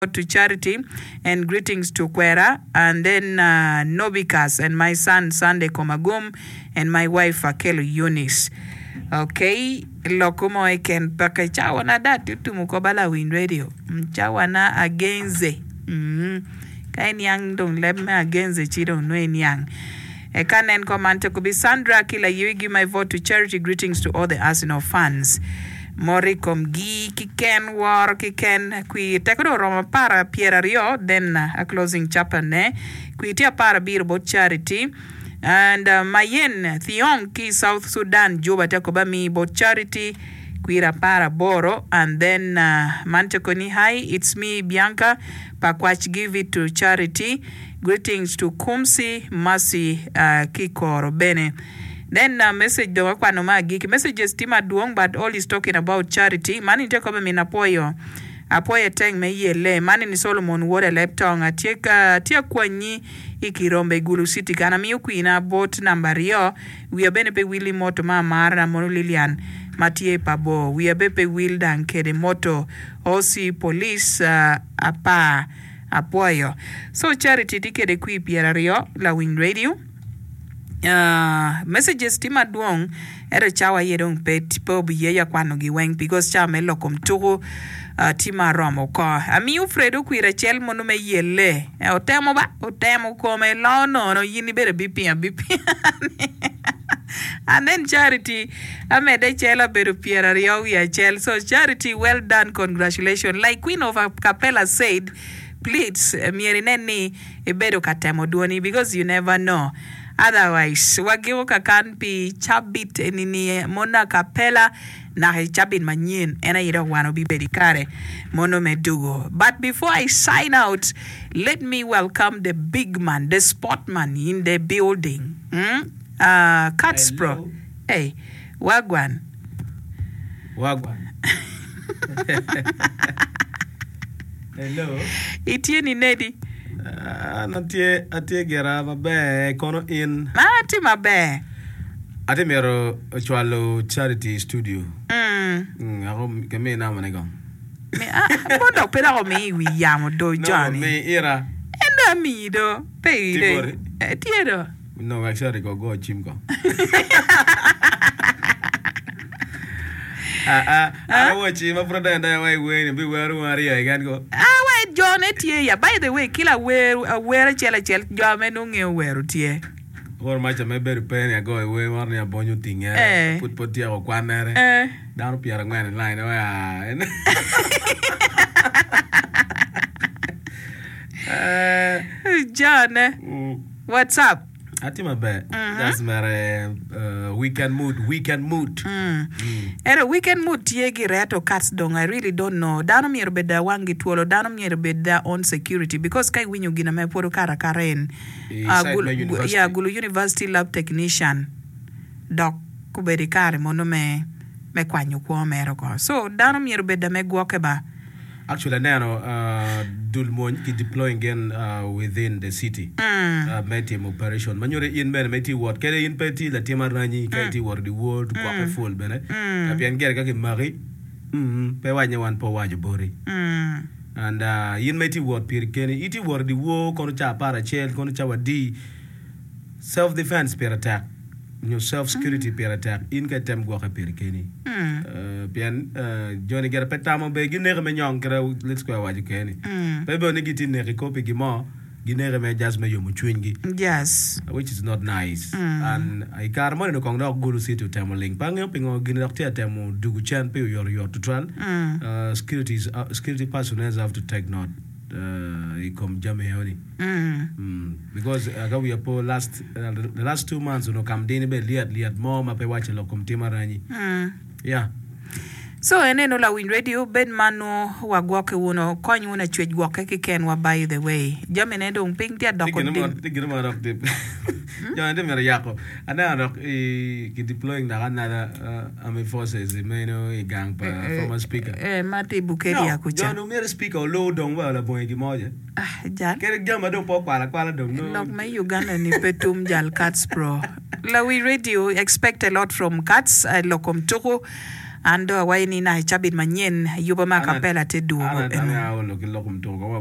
to Charity and greetings to Kwera, and then Nobikas and my son Sunday Komagum and my wife Akelo Eunice. Okay, lokumo eken paka chawana datu tumukobala win radio. Chawana agenze. Kain yang dong lemme agenze chido noen yang. Ekanen komante kubi Sandra Kila, you give my vote to Charity. Greetings to all the Arsenal fans. Mori komgi kiken war kiken kui tekdo roma para Pierre Rio, then a closing chapter ne kui tia para bir about Charity. And Mayen Thiong ki South Sudan Juba takoba mi about Charity kuira para Boro, and then Mantekoni, hi, it's me Bianca Pakwach, give it to Charity. Greetings to Kumsi Masi Kiko Bene. Then message do kwano magi messages tima duong, but all is talking about Charity. Mani te kobe minapoyo apoye teng me yele mani ni Solomon wode leptong tia kwanyi ikirombe Gulu City kana mi ukuina bot number yo we abene pe Willy Moto ma mara mono Lilian Matie Pabo we abepe Wildan kede moto osi police apa apoyo. So Charity tikede kui Pierre Rio la Win Radio. Messages tima duong ere chawa yedong pet po biyeya kwano giweng because cha melo komtugo tima romo ko ami ufredo kuira chel mono me yele otemo come lo no yini bere bipi. And then Charity amede chela beru Pierre Rio ya chel. So Charity, well done, congratulations. Like Queen of Capella said, please mierineni ebedo katemo duoni because you never know. Otherwise, wagiwo kakan pi chabit nini mona Capella na chabit manyin ena yida wano bi bedikare mono medugo. But before I sign out, let me welcome the big man, the sportman in the building. Cats Pro. Hey, Wagwan. Hello. Itieni Nedi. Atie gera mabe kono in. Ati mabe. Ati mero chwalo Charity studio. Ako kami na manego. Bondo pera ko me wi yamo do Johnny. No, me ira. Enda mi do. Pe ide. Tiero. No, actually go chimko. I watch him for that way when be where I can go. Wait, John etie. By the way, kila where chela John nunge where tie. Or much a maybe penny I go away one ya bonyo thing put tia or quanere down Pierre man line. John, what's up? Atimabe, that's my weekend mood. And a weekend mood tiegi reto cats dong. I really don't know. Dano mi erbeda wangi tuolo. Dano mi erbeda on security because kai winyo gina me poro kara karen. Gulu University lab technician. Doc kubedi kare mono me kwanyo kwa mero ko. So dano mi erbeda me gwoke ba. Actually, now, Dulmon is deploying again within the city. My team operation. Manure in Ben, my team what? Kere in Petty, the team Arani, Kaiti, or the world, Quack full, Bene. Apian Gerga Mari, Pewanya one Powaja Bori. And in my team what? Pirkeni, iti were the war, Konocha para chair, Konocha D. Self defense per attack. New self-security per attack in Katem Guaka Pirkeni. Pian Johnny get a petamo bag, you never menyong, let's go what you can. Baby, negative Nerikopi Gimo, Guinea may just make you muchwingi. Yes. Which is not nice. And I can't money no Kongdog Guru City to Tamoling. Pangoping or Guinea Tamo Duguchan pay your to trial. Security personnel have to take note. Come Jamie because we are poor the last 2 months come liat more mape watch lo come timarani. Yeah. So eneno la Win Radio ben mano wa gwoke uno konyi una chwej gwoke kiken wa by the way. Jame nendo mping tia doko dim. Tigirma rock dip. Jame mera yako. Ana rock ki deploying da kanada army forces meno gang pa former speaker. Mati bukeri ya kucha. No, mera speaker low dong wa la boy gimoja. Jan. Kere jama dong po kwala dong no. Nok me Uganda ni petum jal Cats Pro. La Win Radio expect a lot from Cats lokom toko. ando waini na chabit manyen yuba makapela te duogo Ana olo kiloko mtoko